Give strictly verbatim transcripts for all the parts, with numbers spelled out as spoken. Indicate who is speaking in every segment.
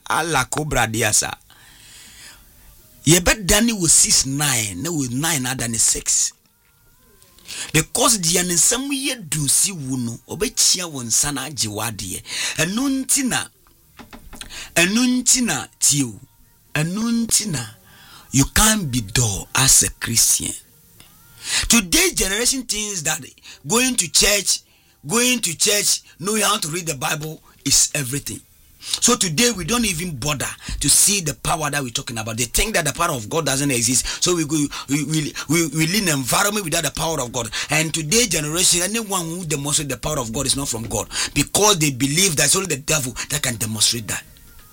Speaker 1: ala cobra diasa. Ye bet Danny was six nine, no with nine other than six. Because the an some year do see wuno, obechia won sana jiwadie, and nuntina, and nuntina tiu, and nuntina. You can't be dull as a Christian. Today's generation thinks that going to church, going to church, knowing how to read the Bible is everything. So today we don't even bother to see the power that we're talking about. They think that the power of God doesn't exist. So we go, we we we, we live in an environment without the power of God. And today's generation, anyone who demonstrates the power of God is not from God, because they believe that it's only the devil that can demonstrate that.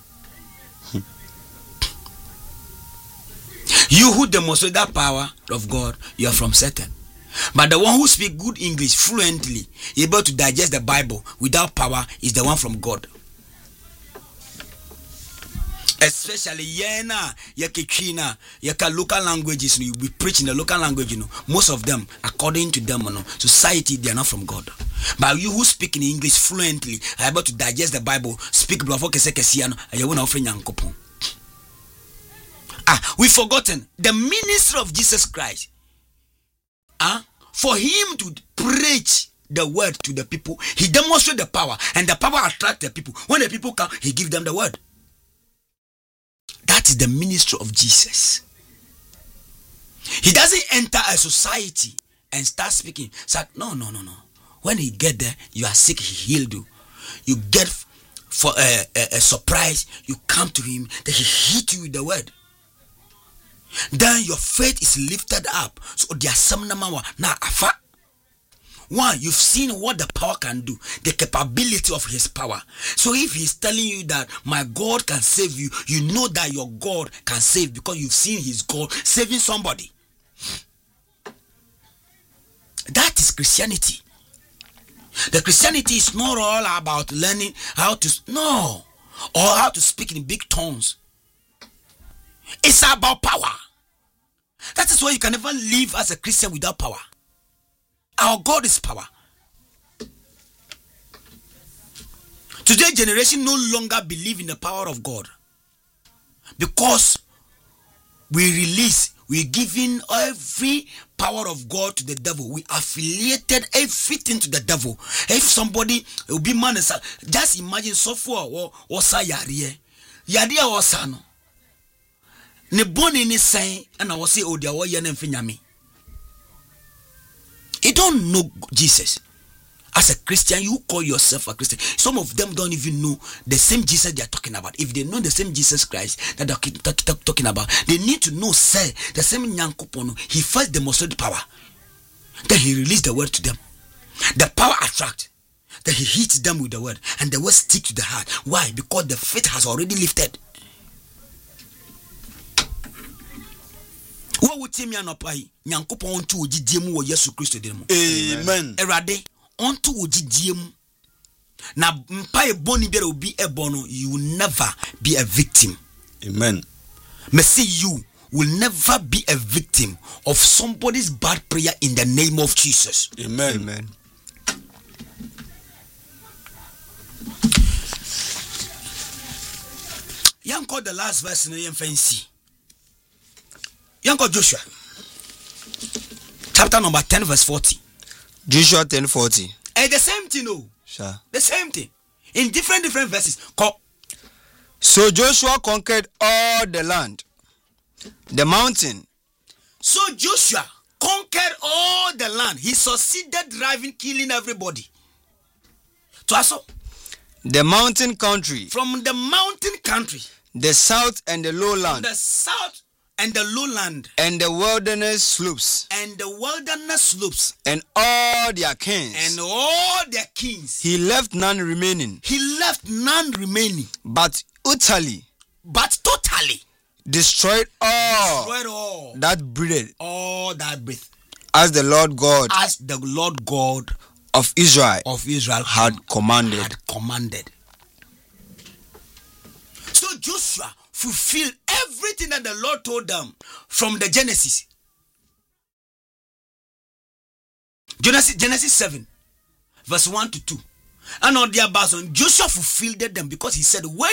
Speaker 1: You who demonstrate that power of God, you are from Satan. But the one who speaks good English fluently, able to digest the Bible without power, is the one from God. Especially yena yakechina yaka local languages, we preach in the local language, you know. Most of them, according to them, you know, society, they are not from God. But you who speak in English fluently, are able to digest the Bible, speak before kesekesiano, you want to offer yankopon. Ah, we've forgotten the ministry of Jesus Christ. Ah, for him to preach the word to the people, he demonstrated the power, and the power attracts the people. When the people come, he gives them the word. That is the ministry of Jesus. He doesn't enter a society and start speaking. It's like, no, no, no, no. When he get there, you are sick, he healed you. You get for a, a, a surprise, you come to him, then he hit you with the word. Then your faith is lifted up. So there are some number one. Now, afa. One, you've seen what the power can do, the capability of his power. So if he's telling you that my God can save you, you know that your God can save, because you've seen his God saving somebody. That is Christianity. The Christianity is not all about learning how to, no, or how to speak in big tones. It's about power. That is why you can never live as a Christian without power. Our God is power. Today's generation no longer believe in the power of God, because we release, we're giving every power of God to the devil. We affiliated everything to the devil. If somebody will be man, just imagine so far or or say yari yari or sano. Ne boni ni say and I was say oh dear what me. You don't know Jesus. As a Christian, you call yourself a Christian. Some of them don't even know the same Jesus they are talking about. If they know the same Jesus Christ that they are talk, talk, talking about, they need to know, say, the same Nyankopono, he first demonstrated power. Then he released the word to them. The power attract. Then he hits them with the word. And the word sticks to the heart. Why? Because the faith has already lifted. What would tell me an opai? Nyankopon onto ojidiemu wo Yesu Kristo demu.
Speaker 2: Amen.
Speaker 1: Erade onto ojidiemu. Na mpa boni bere obi ebono, you will never be a victim.
Speaker 2: Amen.
Speaker 1: Me say you will never be a victim of somebody's bad prayer in the name of Jesus.
Speaker 2: Amen. Amen.
Speaker 1: Yanko the last verse in the fancy. Yanko Joshua, chapter number ten, verse forty.
Speaker 2: Joshua ten forty.
Speaker 1: And the same thing, no.
Speaker 2: Sure.
Speaker 1: The same thing. In different different verses.
Speaker 2: So Joshua conquered all the land, the mountain.
Speaker 1: So Joshua conquered all the land. He succeeded driving, killing everybody. To also,
Speaker 2: the mountain country.
Speaker 1: From the mountain country.
Speaker 2: The south and the lowland.
Speaker 1: The south and the lowland,
Speaker 2: and the wilderness slopes,
Speaker 1: and the wilderness slopes,
Speaker 2: and all their kings,
Speaker 1: and all their kings.
Speaker 2: He left none remaining.
Speaker 1: He left none remaining,
Speaker 2: but utterly,
Speaker 1: but totally
Speaker 2: destroyed all,
Speaker 1: destroyed all
Speaker 2: that breathed,
Speaker 1: all that breathed,
Speaker 2: as the Lord God,
Speaker 1: as the Lord God
Speaker 2: of Israel,
Speaker 1: of Israel
Speaker 2: had commanded.
Speaker 1: Had commanded. So Joshua fulfilled everything that the Lord told them from the Genesis. Genesis, Genesis seven, verse one to two. And on their bason, Joshua fulfilled them, because he said, when